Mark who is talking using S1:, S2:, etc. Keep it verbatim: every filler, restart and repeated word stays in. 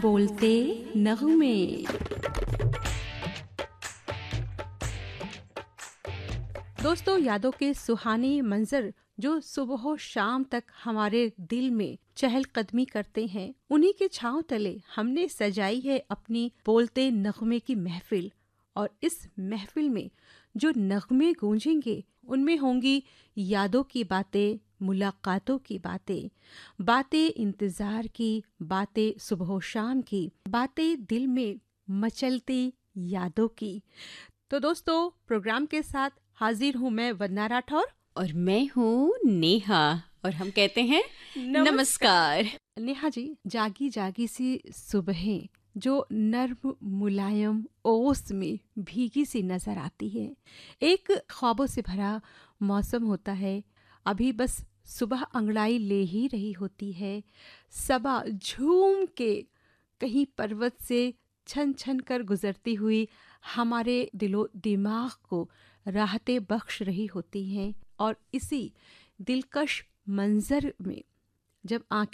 S1: बोलते नगमे। दोस्तों, यादों के सुहाने मंजर जो सुबह शाम तक हमारे दिल में चहलकदमी करते हैं, उन्हीं के छांव तले हमने सजाई है अपनी बोलते नगमे की महफिल। और इस महफिल में जो नगमे गूंजेंगे उनमें होंगी यादों की बातें, मुलाकातों की बातें, बातें इंतजार की, बातें सुबह शाम की, बातें दिल में मचलती यादों की। तो दोस्तों, प्रोग्राम के साथ हाजिर हूँ मैं वंदना राठौर
S2: और मैं हूँ नेहा, और हम कहते हैं नमस्कार, नमस्कार।
S1: नेहा जी, जागी जागी सी सुबहें जो नर्म मुलायम ओस में भीगी सी नजर आती है, एक ख्वाबों से भरा मौसम होता है। अभी बस सुबह अंगड़ाई ले ही रही होती है, सबा झूम के कहीं पर्वत से छन छन कर गुजरती हुई हमारे दिलो दिमाग को राहतें बख्श रही होती हैं। और इसी दिलकश मंजर में जब आंखें